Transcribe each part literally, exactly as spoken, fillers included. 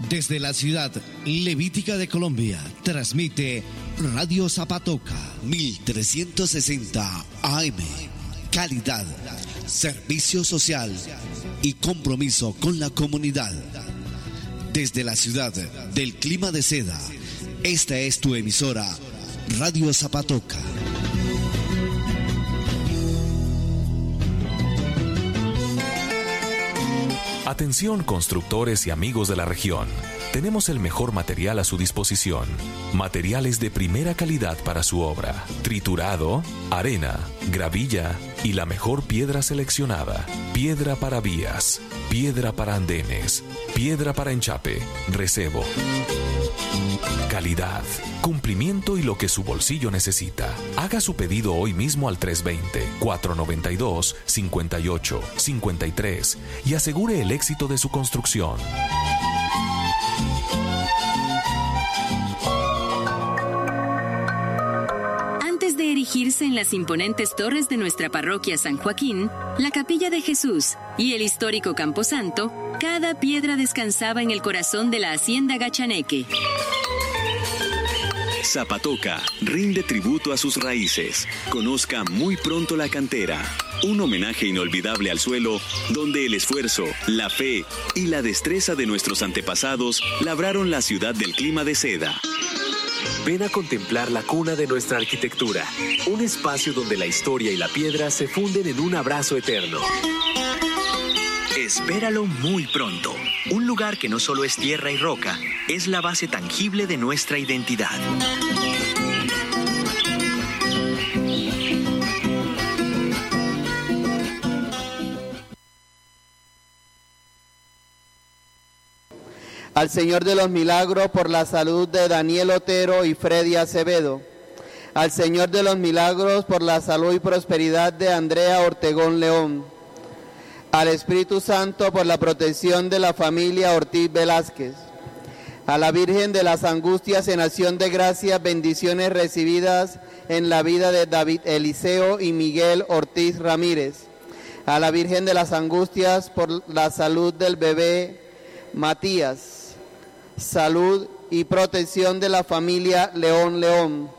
Desde la ciudad levítica de Colombia, transmite Radio Zapatoca mil trescientos sesenta A M. Calidad, servicio social y compromiso con la comunidad. Desde la ciudad del clima de seda, esta es tu emisora, Radio Zapatoca. Atención, constructores y amigos de la región. Tenemos el mejor material a su disposición. Materiales de primera calidad para su obra. Triturado, arena, gravilla y la mejor piedra seleccionada. Piedra para vías, piedra para andenes, piedra para enchape, recebo. Calidad, cumplimiento y lo que su bolsillo necesita. Haga su pedido hoy mismo al tres dos cero, cuatro nueve dos, cinco ocho cinco tres y asegure el éxito de su construcción. Antes de erigirse en las imponentes torres de nuestra parroquia San Joaquín, la Capilla de Jesús y el histórico Camposanto, cada piedra descansaba en el corazón de la hacienda Gachaneque. Zapatoca rinde tributo a sus raíces. Conozca muy pronto la cantera. Un homenaje inolvidable al suelo donde el esfuerzo, la fe y la destreza de nuestros antepasados labraron la ciudad del clima de seda. Ven a contemplar la cuna de nuestra arquitectura. Un espacio donde la historia y la piedra se funden en un abrazo eterno. Espéralo muy pronto. Un lugar que no solo es tierra y roca, es la base tangible de nuestra identidad. Al Señor de los Milagros por la salud de Daniel Otero y Freddy Acevedo. Al Señor de los Milagros por la salud y prosperidad de Andrea Ortegón León. Al Espíritu Santo por la protección de la familia Ortiz Velázquez. A la Virgen de las Angustias en acción de gracias, bendiciones recibidas en la vida de David Eliseo y Miguel Ortiz Ramírez. A la Virgen de las Angustias por la salud del bebé Matías. Salud y protección de la familia León León.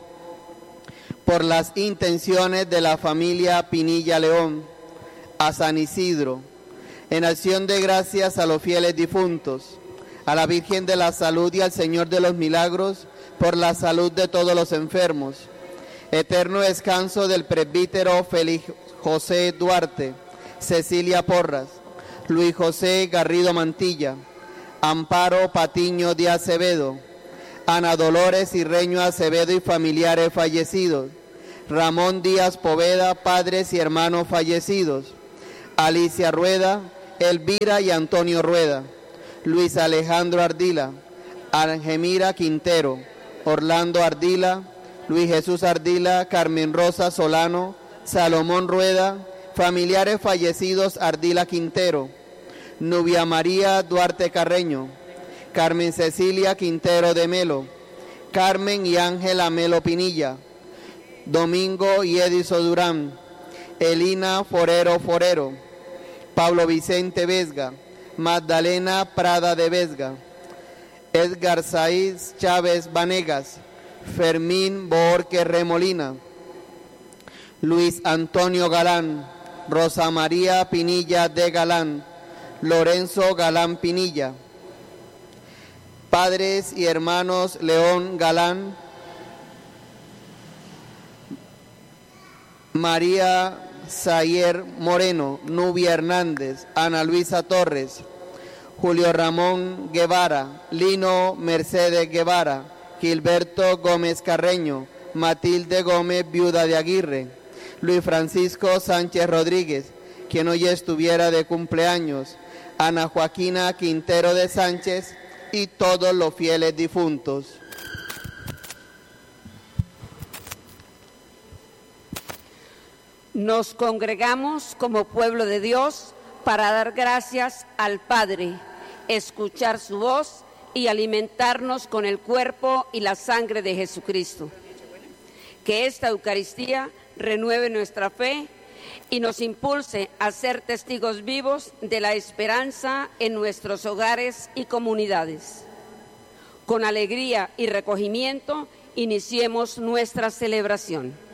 Por las intenciones de la familia Pinilla León. A San Isidro, en acción de gracias a los fieles difuntos, a la Virgen de la Salud y al Señor de los Milagros, por la salud de todos los enfermos. Eterno descanso del presbítero Félix José Duarte, Cecilia Porras, Luis José Garrido Mantilla, Amparo Patiño de Acevedo, Ana Dolores Irreño Acevedo y familiares fallecidos, Ramón Díaz Poveda, padres y hermanos fallecidos, Alicia Rueda, Elvira y Antonio Rueda, Luis Alejandro Ardila, Angemira Quintero, Orlando Ardila, Luis Jesús Ardila, Carmen Rosa Solano, Salomón Rueda, familiares fallecidos Ardila Quintero, Nubia María Duarte Carreño, Carmen Cecilia Quintero de Melo, Carmen y Ángela Melo Pinilla, Domingo y Ediso Durán, Elina Forero Forero, Pablo Vicente Vesga, Magdalena Prada de Vesga, Edgar Saiz Chávez Vanegas, Fermín Borque Remolina, Luis Antonio Galán, Rosa María Pinilla de Galán, Lorenzo Galán Pinilla, padres y hermanos León Galán, María Sayer Moreno, Nubia Hernández, Ana Luisa Torres, Julio Ramón Guevara, Lino Mercedes Guevara, Gilberto Gómez Carreño, Matilde Gómez, viuda de Aguirre, Luis Francisco Sánchez Rodríguez, quien hoy estuviera de cumpleaños, Ana Joaquina Quintero de Sánchez y todos los fieles difuntos. Nos congregamos como pueblo de Dios para dar gracias al Padre, escuchar su voz y alimentarnos con el cuerpo y la sangre de Jesucristo. Que esta Eucaristía renueve nuestra fe y nos impulse a ser testigos vivos de la esperanza en nuestros hogares y comunidades. Con alegría y recogimiento, iniciemos nuestra celebración.